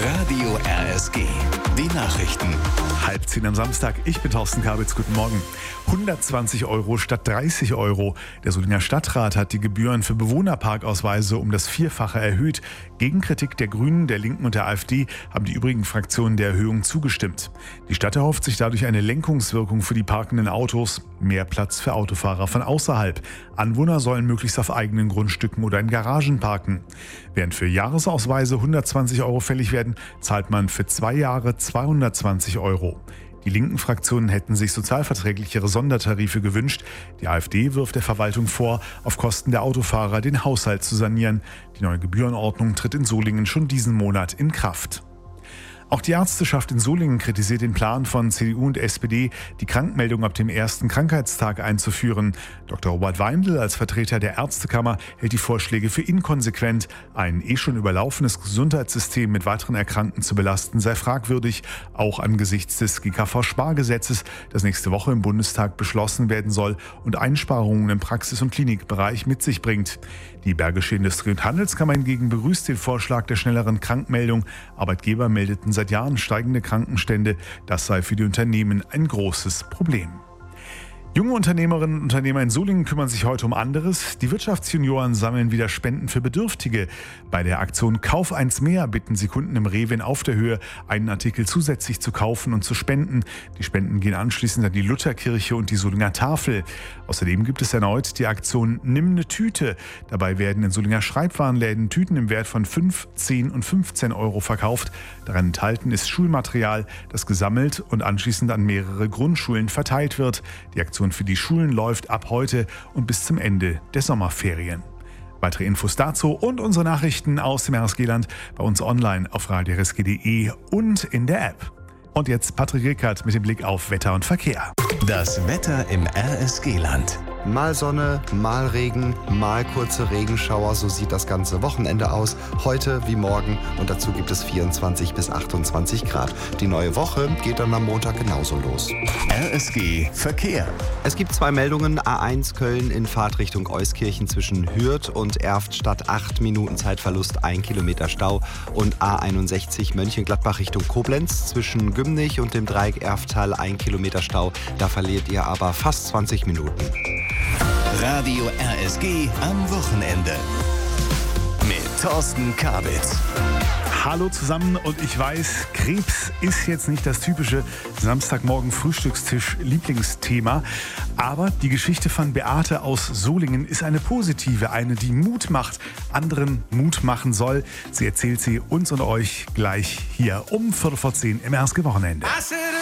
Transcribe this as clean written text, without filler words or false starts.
Radio RSG. Die Nachrichten. 9:30 am Samstag. Ich bin Thorsten Kabitz. Guten Morgen. 120 € statt 30 €. Der Solinger Stadtrat hat die Gebühren für Bewohnerparkausweise um das Vierfache erhöht. Gegen Kritik der Grünen, der Linken und der AfD haben die übrigen Fraktionen der Erhöhung zugestimmt. Die Stadt erhofft sich dadurch eine Lenkungswirkung für die parkenden Autos, mehr Platz für Autofahrer von außerhalb. Anwohner sollen möglichst auf eigenen Grundstücken oder in Garagen parken. Während für Jahresausweise 120 € fällig werden, zahlt man für 2 Jahre 220 €. Die linken Fraktionen hätten sich sozialverträglichere Sondertarife gewünscht. Die AfD wirft der Verwaltung vor, auf Kosten der Autofahrer den Haushalt zu sanieren. Die neue Gebührenordnung tritt in Solingen schon diesen Monat in Kraft. Auch die Ärzteschaft in Solingen kritisiert den Plan von CDU und SPD, die Krankmeldung ab dem ersten Krankheitstag einzuführen. Dr. Robert Weindl als Vertreter der Ärztekammer hält die Vorschläge für inkonsequent. Ein schon überlaufenes Gesundheitssystem mit weiteren Erkrankten zu belasten, sei fragwürdig, auch angesichts des GKV-Spargesetzes, das nächste Woche im Bundestag beschlossen werden soll und Einsparungen im Praxis- und Klinikbereich mit sich bringt. Die Bergische Industrie- und Handelskammer hingegen begrüßt den Vorschlag der schnelleren Krankmeldung. Arbeitgeber meldeten seit Jahren steigende Krankenstände. Das sei für die Unternehmen ein großes Problem. Junge Unternehmerinnen und Unternehmer in Solingen kümmern sich heute um anderes. Die Wirtschaftsjunioren sammeln wieder Spenden für Bedürftige. Bei der Aktion Kauf eins mehr bitten sie Kunden im Rewe in Aufderhöhe, einen Artikel zusätzlich zu kaufen und zu spenden. Die Spenden gehen anschließend an die Lutherkirche und die Solinger Tafel. Außerdem gibt es erneut die Aktion Nimm eine Tüte. Dabei werden in Solinger Schreibwarenläden Tüten im Wert von 5, 10 und 15 € verkauft. Daran enthalten ist Schulmaterial, das gesammelt und anschließend an mehrere Grundschulen verteilt wird. Die Aktion für die Schulen läuft ab heute und bis zum Ende der Sommerferien. Weitere Infos dazu und unsere Nachrichten aus dem RSG-Land bei uns online auf radiorsg.de und in der App. Und jetzt Patrick Rickert mit dem Blick auf Wetter und Verkehr. Das Wetter im RSG-Land. Mal Sonne, mal Regen, mal kurze Regenschauer, so sieht das ganze Wochenende aus. Heute wie morgen und dazu gibt es 24 bis 28 Grad. Die neue Woche geht dann am Montag genauso los. RSG Verkehr. Es gibt 2 Meldungen. A1 Köln in Fahrtrichtung Euskirchen zwischen Hürth und Erftstadt 8 Minuten Zeitverlust, 1 Kilometer Stau. Und A61 Mönchengladbach Richtung Koblenz zwischen Gümnich und dem Dreieck Erftal 1 Kilometer Stau. Da verliert ihr aber fast 20 Minuten. Radio RSG am Wochenende. Mit Thorsten Kabitz. Hallo zusammen und ich weiß, Krebs ist jetzt nicht das typische Samstagmorgen-Frühstückstisch-Lieblingsthema, aber die Geschichte von Beate aus Solingen ist eine positive, eine, die Mut macht, anderen Mut machen soll. Sie erzählt sie uns und euch gleich hier um 10:15 im RSG-Wochenende.